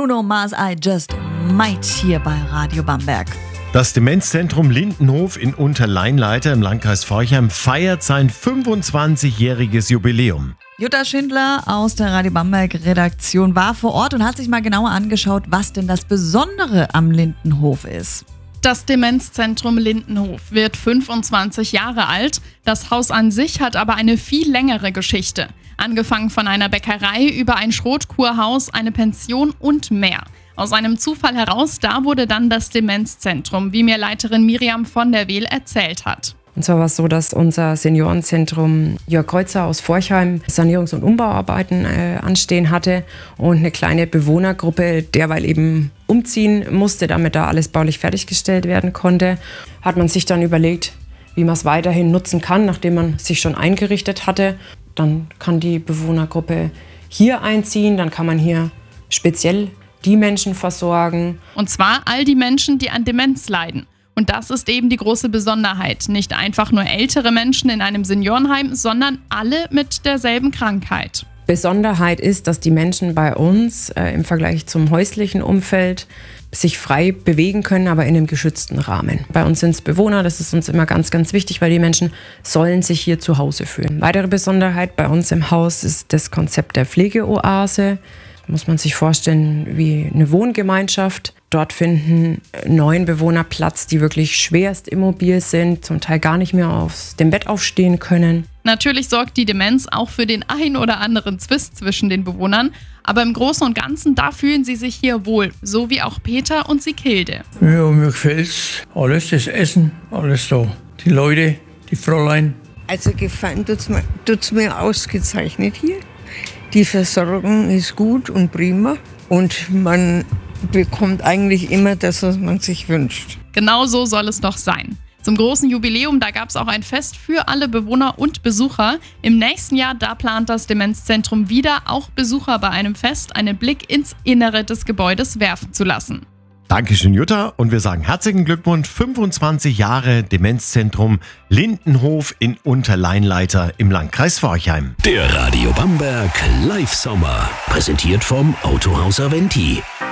Bruno Mars, I Just Might hier bei Radio Bamberg. Das Demenzzentrum Lindenhof in Unterleinleiter im Landkreis Forchheim feiert sein 25-jähriges Jubiläum. Jutta Schindler aus der Radio Bamberg-Redaktion war vor Ort und hat sich mal genauer angeschaut, was denn das Besondere am Lindenhof ist. Das Demenzzentrum Lindenhof wird 25 Jahre alt. Das Haus an sich hat aber eine viel längere Geschichte. Angefangen von einer Bäckerei über ein Schrotkurhaus, eine Pension und mehr. Aus einem Zufall heraus, da wurde dann das Demenzzentrum, wie mir Leiterin Miriam von der Wehl erzählt hat. Und zwar war es so, dass unser Seniorenzentrum Jörg Kreuzer aus Forchheim Sanierungs- und Umbauarbeiten anstehen hatte und eine kleine Bewohnergruppe derweil eben umziehen musste, damit da alles baulich fertiggestellt werden konnte. Hat man sich dann überlegt, wie man es weiterhin nutzen kann, nachdem man sich schon eingerichtet hatte. Dann kann die Bewohnergruppe hier einziehen, dann kann man hier speziell die Menschen versorgen. Und zwar all die Menschen, die an Demenz leiden. Und das ist eben die große Besonderheit. Nicht einfach nur ältere Menschen in einem Seniorenheim, sondern alle mit derselben Krankheit. Besonderheit ist, dass die Menschen bei uns im Vergleich zum häuslichen Umfeld sich frei bewegen können, aber in einem geschützten Rahmen. Bei uns sind es Bewohner, das ist uns immer ganz, ganz wichtig, weil die Menschen sollen sich hier zu Hause fühlen. Weitere Besonderheit bei uns im Haus ist das Konzept der Pflegeoase. Da muss man sich vorstellen wie eine Wohngemeinschaft. Dort finden 9 Bewohner Platz, die wirklich schwerst immobil sind, zum Teil gar nicht mehr aus dem Bett aufstehen können. Natürlich sorgt die Demenz auch für den ein oder anderen Zwist zwischen den Bewohnern, aber im Großen und Ganzen, da fühlen sie sich hier wohl, so wie auch Peter und Sikilde. Ja, mir gefällt's. Alles, das Essen, alles da. Die Leute, die Fräulein. Also gefallen tut's mir ausgezeichnet hier. Die Versorgung ist gut und prima und man bekommt eigentlich immer das, was man sich wünscht. Genau so soll es doch sein. Zum großen Jubiläum, da gab es auch ein Fest für alle Bewohner und Besucher. Im nächsten Jahr, da plant das Demenzzentrum wieder, auch Besucher bei einem Fest einen Blick ins Innere des Gebäudes werfen zu lassen. Dankeschön, Jutta. Und wir sagen herzlichen Glückwunsch, 25 Jahre Demenzzentrum Lindenhof in Unterleinleiter im Landkreis Forchheim. Der Radio Bamberg Live Sommer, präsentiert vom Autohaus Aventi.